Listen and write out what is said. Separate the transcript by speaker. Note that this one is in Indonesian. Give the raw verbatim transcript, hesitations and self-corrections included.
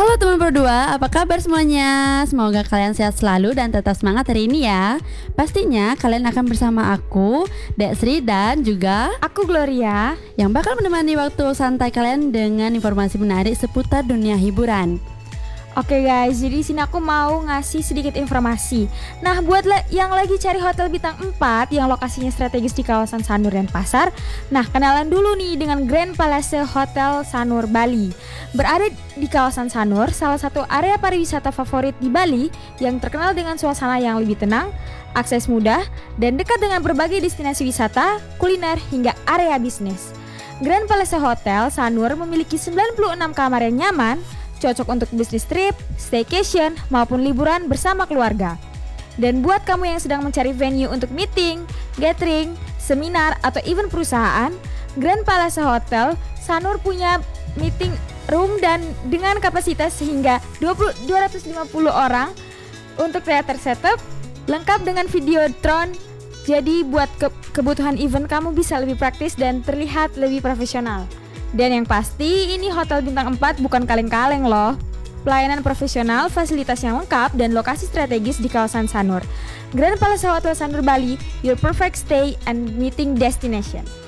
Speaker 1: Halo teman berdua, apa kabar semuanya? Semoga kalian sehat selalu dan tetap semangat hari ini ya. Pastinya kalian akan bersama aku, Dek Sri, dan juga
Speaker 2: aku Gloria,
Speaker 1: yang bakal menemani waktu santai kalian dengan informasi menarik seputar dunia hiburan.
Speaker 2: Oke guys, jadi di sini aku mau ngasih sedikit informasi. Nah, buat la- yang lagi cari hotel bintang empat yang lokasinya strategis di kawasan Sanur dan Pasar, nah kenalan dulu nih dengan Grand Palace Hotel Sanur Bali. Berada di kawasan Sanur, salah satu area pariwisata favorit di Bali yang terkenal dengan suasana yang lebih tenang, akses mudah, dan dekat dengan berbagai destinasi wisata, kuliner, hingga area bisnis. Grand Palace Hotel Sanur memiliki sembilan puluh enam kamar yang nyaman, cocok untuk bisnis trip, staycation, maupun liburan bersama keluarga. Dan buat kamu yang sedang mencari venue untuk meeting, gathering, seminar, atau event perusahaan, Grand Palace Hotel Sanur punya meeting room dan dengan kapasitas hingga dua ratus lima puluh orang untuk theater setup, lengkap dengan videotron. Jadi buat ke- kebutuhan event kamu bisa lebih praktis dan terlihat lebih profesional. Dan yang pasti ini hotel bintang empat bukan kaleng-kaleng loh. Pelayanan profesional, fasilitas yang lengkap, dan lokasi strategis di kawasan Sanur. Grand Palace Hotel Sanur Bali, your perfect stay and meeting destination.